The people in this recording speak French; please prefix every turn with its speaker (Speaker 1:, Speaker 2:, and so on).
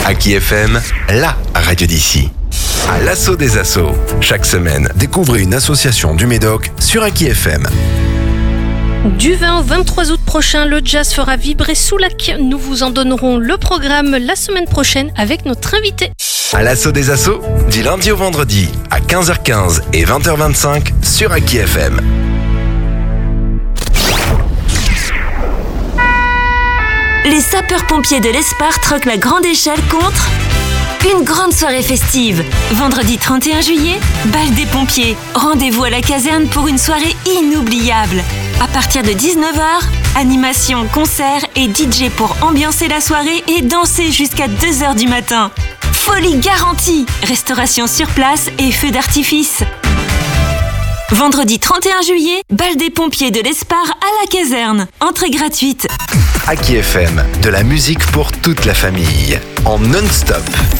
Speaker 1: Aki FM, la radio d'ici. À l'assaut des assos. Chaque semaine, découvrez une association du Médoc sur Aki FM.
Speaker 2: Du 20 au 23 août prochain, le jazz fera vibrer Soulac. Nous vous en donnerons le programme la semaine prochaine avec notre invité.
Speaker 1: À l'assaut des assos, du lundi au vendredi à 15h15 et 20h25 sur Aki FM.
Speaker 3: Les sapeurs-pompiers de l'Espar troquent la grande échelle contre une grande soirée festive. Vendredi 31 juillet, bal des pompiers. Rendez-vous à la caserne pour une soirée inoubliable. À partir de 19h, animation, concert et DJ pour ambiancer la soirée et danser jusqu'à 2h du matin. Folie garantie, restauration sur place et feux d'artifice. Vendredi 31 juillet, bal des pompiers de l'Espar à la caserne. Entrée gratuite.
Speaker 1: Aki FM, de la musique pour toute la famille, en non-stop.